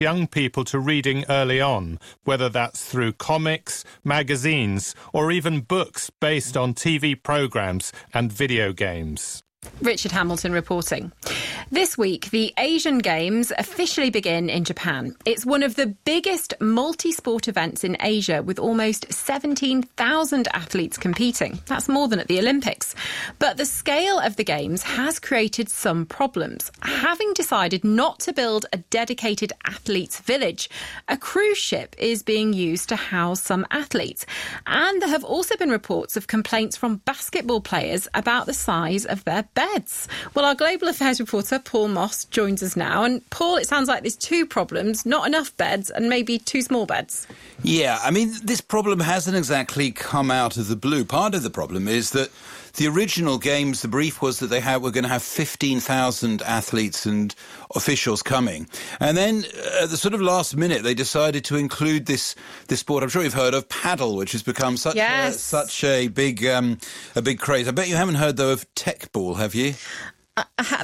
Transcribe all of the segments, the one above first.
young people to reading early on, whether that's through comics, magazines, or even books based on TV programmes and video games. Richard Hamilton reporting. This week, the Asian Games officially begin in Japan. It's one of the biggest multi-sport events in Asia, with almost 17,000 athletes competing. That's more than at the Olympics. But the scale of the Games has created some problems. Having decided not to build a dedicated athletes' village, a cruise ship is being used to house some athletes. And there have also been reports of complaints from basketball players about the size of their beds. Well, our global affairs reporter Paul Moss joins us now. And Paul, it sounds like there's two problems: not enough beds and maybe too small beds. Yeah, I mean, this problem hasn't exactly come out of the blue. Part of the problem is that the original Games, the brief was that were going to have 15,000 athletes and officials coming. And then at the sort of last minute, they decided to include this sport I'm sure you've heard of, paddle, which has become such a big craze. I bet you haven't heard, though, of tech ball, have you? I have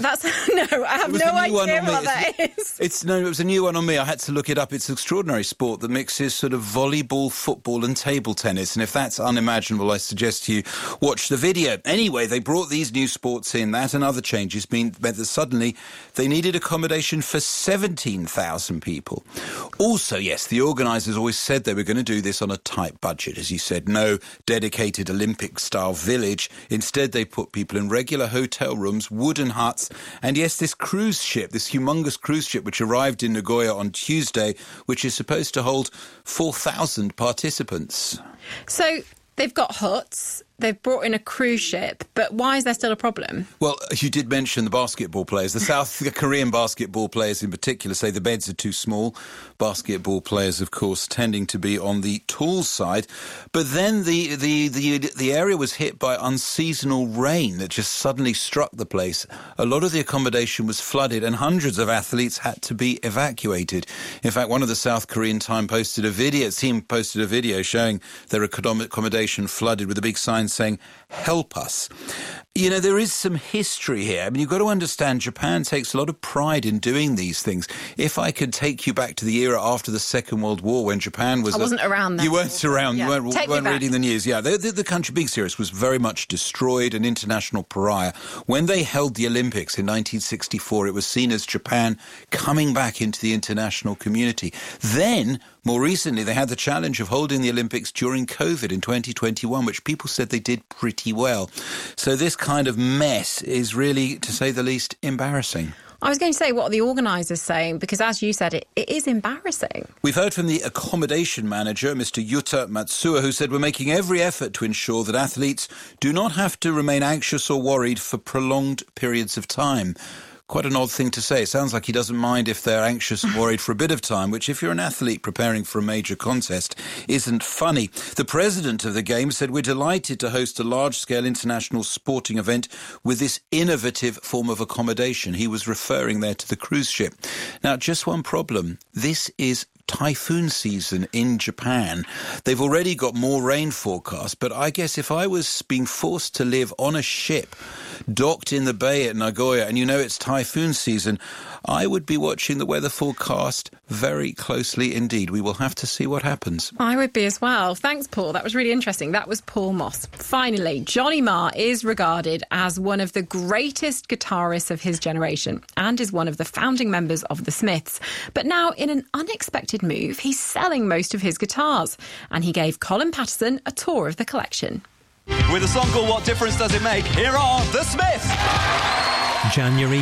no idea what that is. It was a new one on me. I had to look it up. It's an extraordinary sport that mixes sort of volleyball, football and table tennis. And if that's unimaginable, I suggest you watch the video. Anyway, they brought these new sports in. That and other changes meant that suddenly they needed accommodation for 17,000 people. Also, yes, the organisers always said they were going to do this on a tight budget. As you said, no dedicated Olympic-style village. Instead, they put people in regular hotel rooms, wooden huts, and yes, this cruise ship, this humongous cruise ship which arrived in Nagoya on Tuesday, which is supposed to hold 4,000 participants. So they've got huts, they've brought in a cruise ship, but why is there still a problem? Well, you did mention the basketball players. The South Korean basketball players in particular say the beds are too small. Basketball players, of course, tending to be on the tall side. But then the area was hit by unseasonal rain that just suddenly struck the place. A lot of the accommodation was flooded and hundreds of athletes had to be evacuated. In fact, one of the South Korean team posted a video showing their accommodation flooded with a big sign saying, "Help us." You know, there is some history here. I mean, you've got to understand Japan takes a lot of pride in doing these things. If I could take you back to the era after the Second World War when Japan was... I wasn't around then. You weren't around. Yeah. You weren't reading the news. Yeah, the country, being serious, was very much destroyed, an international pariah. When they held the Olympics in 1964, it was seen as Japan coming back into the international community. Then, more recently, they had the challenge of holding the Olympics during COVID in 2021, which people said they did pretty well. So this kind of mess is really, to say the least, embarrassing. I was going to say, what are the organisers saying? Because as you said, it is embarrassing. We've heard from the accommodation manager, Mr. Yuta Matsuo, who said, "We're making every effort to ensure that athletes do not have to remain anxious or worried for prolonged periods of time." Quite an odd thing to say. It sounds like he doesn't mind if they're anxious and worried for a bit of time, which, if you're an athlete preparing for a major contest, isn't funny. The president of the Games said, "We're delighted to host a large-scale international sporting event with this innovative form of accommodation." He was referring there to the cruise ship. Now, just one problem. This is typhoon season in Japan. They've already got more rain forecast, but I guess if I was being forced to live on a ship docked in the bay at Nagoya and you know it's typhoon season, I would be watching the weather forecast very closely indeed. We will have to see what happens. I would be as well. Thanks, Paul. That was really interesting. That was Paul Moss. Finally, Johnny Marr is regarded as one of the greatest guitarists of his generation and is one of the founding members of the Smiths. But now, in an unexpected move, he's selling most of his guitars, and he gave Colin Patterson a tour of the collection. With a song called What Difference Does It Make, here are the Smiths! January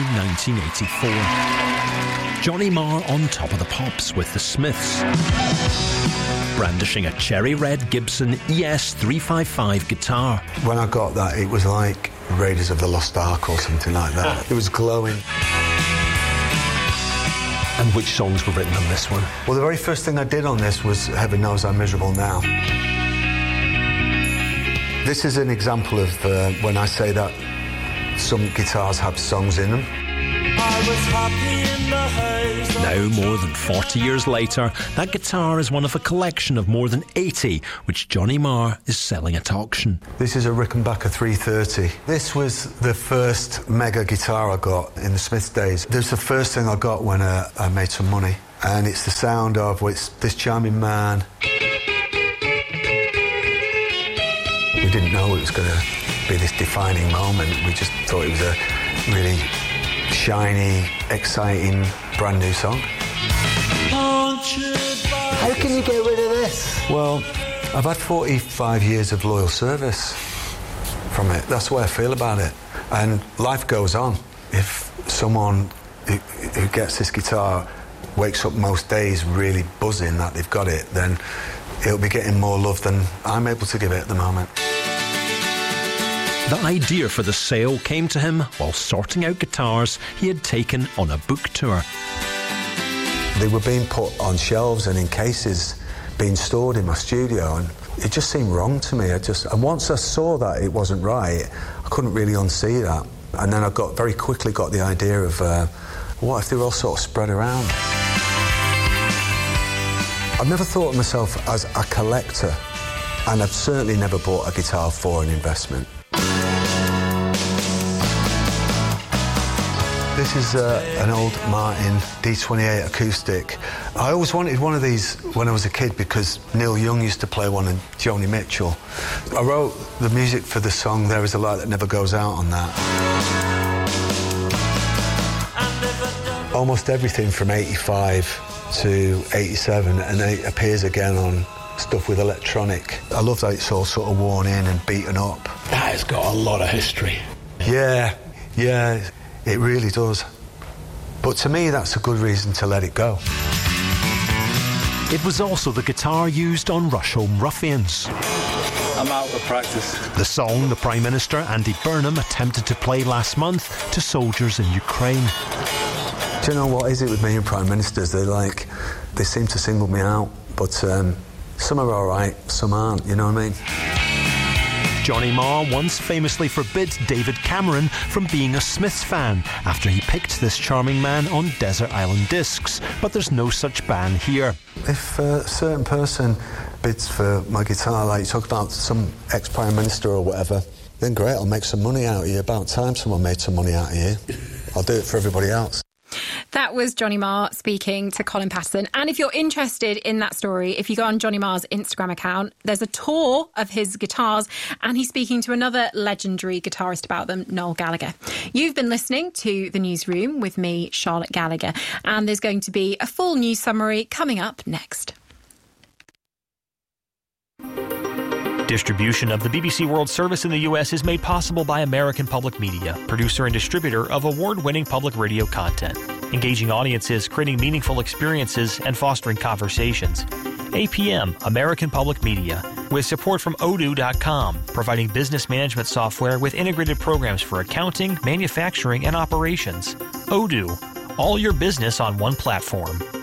1984. Johnny Marr on top of the pops with the Smiths, brandishing a cherry red Gibson ES355 guitar. When I got that, it was like Raiders of the Lost Ark or something like that. It was glowing. And which songs were written on this one? Well, the very first thing I did on this was Heaven Knows I'm Miserable Now. This is an example of when I say that some guitars have songs in them. Now, more than 40 years later, that guitar is one of a collection of more than 80, which Johnny Marr is selling at auction. This is a Rickenbacker 330. This was the first mega guitar I got in the Smiths days. This was the first thing I got when I made some money. And it's the sound of it's this charming man. We didn't know it was going to be this defining moment. We just thought it was a really shiny, exciting, brand new song. How can you get rid of this? Well, I've had 45 years of loyal service from it. That's the way I feel about it. And life goes on. If someone who gets this guitar wakes up most days really buzzing that they've got it, then it'll be getting more love than I'm able to give it at the moment. The idea for the sale came to him while sorting out guitars he had taken on a book tour. They were being put on shelves and in cases being stored in my studio, and it just seemed wrong to me. And once I saw that it wasn't right, I couldn't really unsee that. And then I very quickly got the idea of what if they were all sort of spread around? I've never thought of myself as a collector, and I've certainly never bought a guitar for an investment. This is an old Martin D28 acoustic. I always wanted one of these when I was a kid because Neil Young used to play one and Joni Mitchell. I wrote the music for the song There Is a Light That Never Goes Out on that. Almost everything from 85 to 87, and then it appears again on stuff with electronic. I love that it's all sort of worn in and beaten up. That has got a lot of history. Yeah, it really does. But to me, that's a good reason to let it go. It was also the guitar used on Rush Home Ruffians. I'm out of practice. The song the Prime Minister Andy Burnham attempted to play last month to soldiers in Ukraine. Do you know what is it with me and Prime Ministers? They seem to single me out, but some are all right, some aren't, you know what I mean? Johnny Marr once famously forbid David Cameron from being a Smiths fan after he picked this charming man on Desert Island Discs, but there's no such ban here. If a certain person bids for my guitar, like you talk about some ex-Prime Minister or whatever, then great, I'll make some money out of you. About time someone made some money out of you. I'll do it for everybody else. That was Johnny Marr speaking to Colin Patterson. And if you're interested in that story, if you go on Johnny Marr's Instagram account, there's a tour of his guitars and he's speaking to another legendary guitarist about them, Noel Gallagher. You've been listening to The Newsroom with me, Charlotte Gallagher, and there's going to be a full news summary coming up next. Distribution of the BBC World Service in the U.S. is made possible by American Public Media, producer and distributor of award-winning public radio content, engaging audiences, creating meaningful experiences, and fostering conversations. APM, American Public Media, with support from Odoo.com, providing business management software with integrated programs for accounting, manufacturing, and operations. Odoo, all your business on one platform.